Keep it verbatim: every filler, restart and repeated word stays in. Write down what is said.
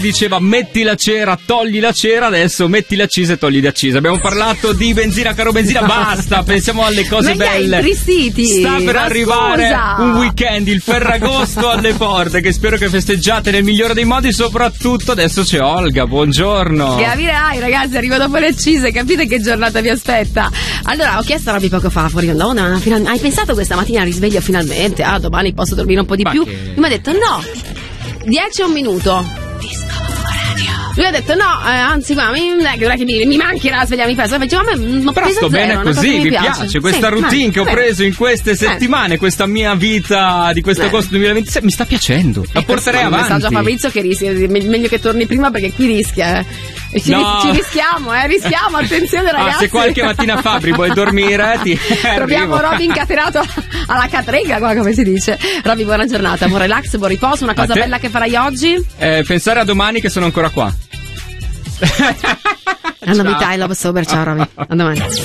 diceva metti la cera, togli la cera, adesso metti l'accisa e togli l'accisa. Abbiamo parlato di benzina, caro benzina, basta, pensiamo alle cose Ma belle. Intristiti. Sta per Ma arrivare scusa. un weekend, il Ferragosto alle porte, che spero che festeggiate nel migliore dei modi. Soprattutto adesso c'è Olga, buongiorno. Capirai ragazzi, arrivo dopo le accise, capite che giornata vi aspetta. Allora ho chiesto a Robby poco fa fuori onda, oh, final- hai pensato questa mattina al risveglio finalmente? Ah, domani posso dormire un po' di Ma più? che... Lui mi ha detto no, dieci e un minuto. Lui ha detto no, eh, anzi guarda, mi, mi, mi mancherà la sveglia, mi fa, ma però sto bene zero, così, mi piace, piace. questa sì, routine ma, che ho beh. preso in queste settimane, eh. questa mia vita di questo Eh. agosto duemilaventisei mi sta piacendo, la porterei Un avanti. messaggio a Fabrizio che rischia, meglio che torni prima perché qui rischia, eh. E ci, No. ci rischiamo, eh, rischiamo, attenzione ragazzi. Ah, se qualche mattina Fabri vuoi dormire, ti troviamo arrivo. Robby incatenato alla catrega, qua come si dice. Robby, buona giornata, buon relax, buon riposo. Una cosa A te? bella che farai oggi? Eh, pensare a domani che sono ancora qua. La novità è Love Sober, ciao Robby, a domani.